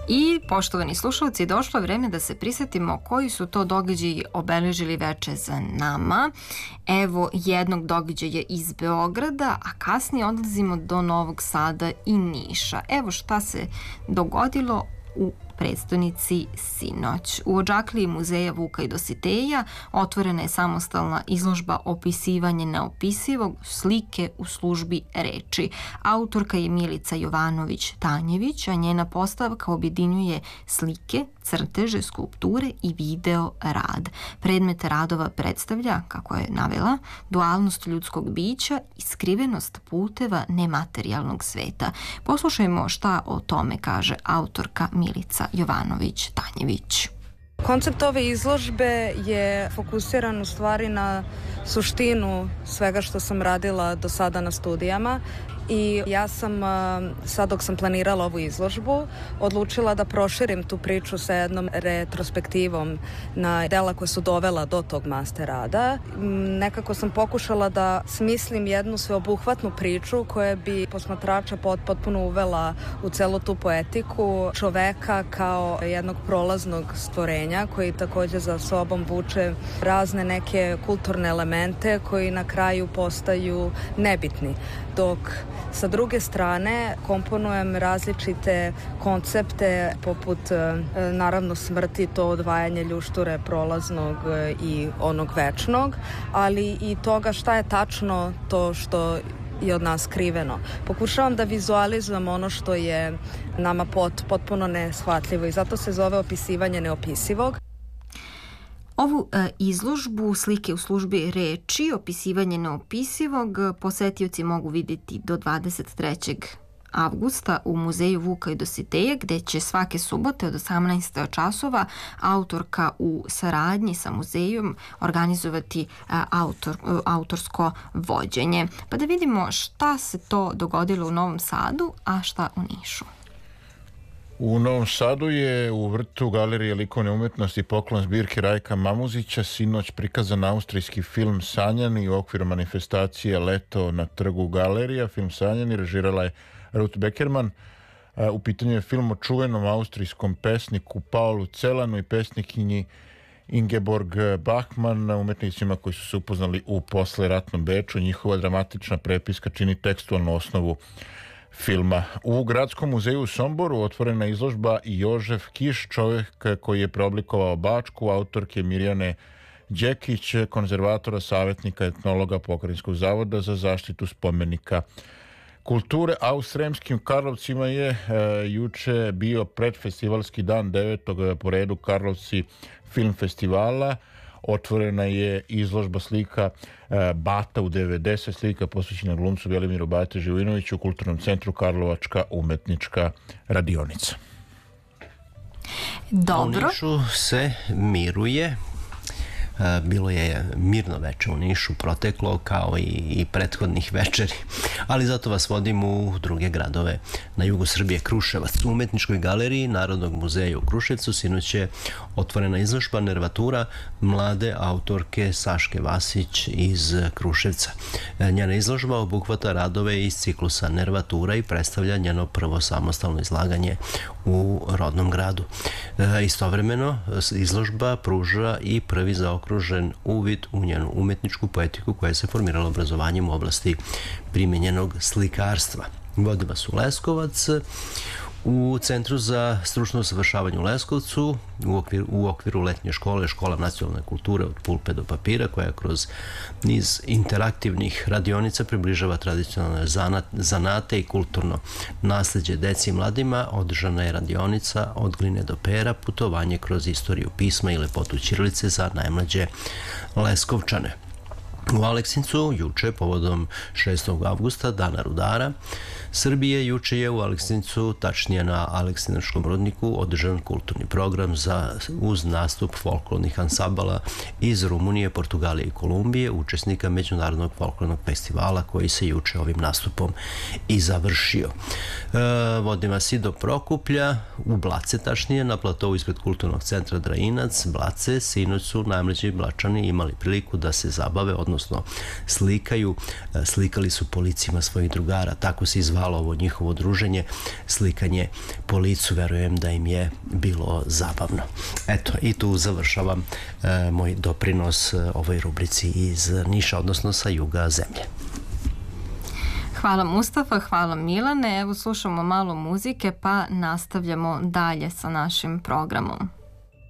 I, poštovani slušalci, došlo je vreme da se prisetimo koji su to događaji obeležili veče za nama. Evo jednog događaja iz Beograda, a kasnije odlazimo do Novog Sada i Niša. Evo šta se dogodilo u prestonici sinoć. U Odžakliji muzeja Vuka i Dositeja otvorena je samostalna izložba Opisivanje neopisivog, slike u službi reči. Autorka je Milica Jovanović-Tanjević, a njena postavka objedinjuje slike, crteže, skulpture i video rad. Predmet radova predstavlja, kako je navela, dualnost ljudskog bića i skrivenost puteva nematerijalnog sveta. Poslušajmo šta o tome kaže autorka Milica Jovanović-Tanjević. Koncept ove izložbe je fokusiran u stvari na suštinu svega što sam radila do sada na studijama i ja sam, sad dok sam planirala ovu izložbu, odlučila da proširim tu priču sa jednom retrospektivom na dela koje su dovela do tog master rada. Nekako sam pokušala da smislim jednu sveobuhvatnu priču koja bi posmatrača potpuno uvela u celu tu poetiku čoveka kao jednog prolaznog stvorenja koji takođe za sobom vuče razne neke kulturne elemente koji na kraju postaju nebitni. Dok sa druge strane komponujem različite koncepte poput naravno smrti, to odvajanje ljušture prolaznog i onog večnog, ali i toga šta je tačno to što je od nas skriveno. Pokušavam da vizualizujem ono što je nama potpuno neshvatljivo i zato se zove Opisivanje neopisivog. Ovu izložbu slike u službi reči, Opisivanje neopisivog, posetioci mogu vidjeti do 23. avgusta u muzeju Vuka i Dositeja, gde će svake subote od 18 časova autorka u saradnji sa muzejom organizovati autorsko vođenje. Pa da vidimo šta se to dogodilo u Novom Sadu, a šta u Nišu. U Novom Sadu je u vrtu Galerije likovne umetnosti poklon zbirke Rajka Mamuzića sinoć prikazan austrijski film Sanjani u okviru manifestacije Leto na trgu Galerija. Film Sanjani režirala je Ruth Beckerman. U pitanju je film o čuvenom austrijskom pesniku Paulu Celanu i pesnikinji Ingeborg Bachmann, umetnicima koji su se upoznali u posleratnom Beču. Njihova dramatična prepiska čini tekstualnu osnovu filma. U Gradskom muzeju u Somboru otvorena izložba Jožef Kiš, čovjek koji je preoblikovao Bačku, autorke Mirjane Đekić, konzervatora, savjetnika, etnologa Pokrajinskog zavoda za zaštitu spomenika kulture. A u Sremskim Karlovcima je juče bio predfestivalski dan 9. po redu Karlovci film festivala. Otvorena je izložba slika Bata u 90, slika posvećena glumcu Velimiru Bate Živojinoviću u Kulturnom centru Karlovačka umetnička radionica. Dobro. U Nišu se miruje. Bilo je mirno veče u Nišu proteklo kao i prethodnih večeri, ali zato vas vodim u druge gradove na jugu Srbije. Kruševac. U umetničkoj galeriji Narodnog muzeja u Kruševcu sinoć je otvorena izložba Nervatura mlade autorke Saške Vasić iz Kruševca. Njena izložba obuhvata radove iz ciklusa Nervatura i predstavlja njeno prvo samostalno izlaganje u rodnom gradu. Istovremeno izložba pruža i prvi zaokružen uvid u njenu umetničku poetiku koja se formirala obrazovanjem u oblasti primenjenog slikarstva. Vodi vas u Leskovac. U Centru za stručno usavršavanje u Leskovcu u okviru letnje škole Škola nacionalne kulture od pulpe do papira, koja kroz niz interaktivnih radionica približava tradicionalne zanate i kulturno nasleđe deci i mladima, održana je radionica Od gline do pera, putovanje kroz istoriju pisma i lepotu ćirilice za najmlađe Leskovčane. U Aleksincu, juče, povodom 6. avgusta, Dana rudara Srbije, juče je u Aleksincu, tačnije na Aleksinačkom rudniku, održan kulturni program uz nastup folklornih ansambala iz Rumunije, Portugalije i Kolumbije, učesnika Međunarodnog folklornog festivala koji se juče ovim nastupom i završio. Vodim vas i do Prokuplja, u Blace tačnije, na platovu ispred kulturnog centra Drajinac, Blace. Sinoć su najmlađi Blačani imali priliku da se zabave, odnosno odnosno slikaju. Slikali su po licima svojih drugara, tako se izvalo ovo njihovo druženje, slikanje po licu, verujem da im je bilo zabavno. Eto, i tu završavam moj doprinos ovoj rubrici iz Niša, odnosno sa juga zemlje. Hvala Mustafa, hvala Milane. Evo slušamo malo muzike pa nastavljamo dalje sa našim programom.